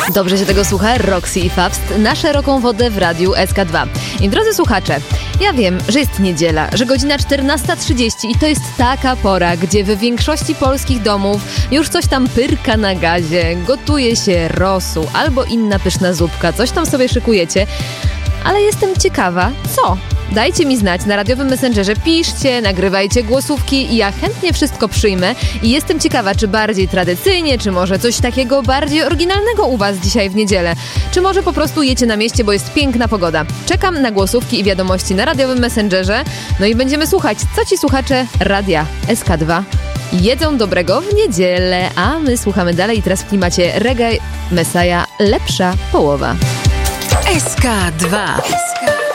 Dobrze się tego słucha, Roxy i Fabst na szeroką wodę w radiu SK2. I drodzy słuchacze, ja wiem, że jest niedziela, że godzina 14:30 i to jest taka pora, gdzie w większości polskich domów już coś tam pyrka na gazie, gotuje się rosół albo inna pyszna zupka, coś tam sobie szykujecie. Ale jestem ciekawa, co? Dajcie mi znać na radiowym Messengerze, piszcie, nagrywajcie głosówki i ja chętnie wszystko przyjmę i jestem ciekawa, czy bardziej tradycyjnie, czy może coś takiego bardziej oryginalnego u was dzisiaj w niedzielę, czy może po prostu jecie na mieście, bo jest piękna pogoda. Czekam na głosówki i wiadomości na radiowym Messengerze, no i będziemy słuchać, co ci słuchacze radia SK2 jedzą dobrego w niedzielę, a my słuchamy dalej i teraz w klimacie reggae Messiah, lepsza połowa. SK2.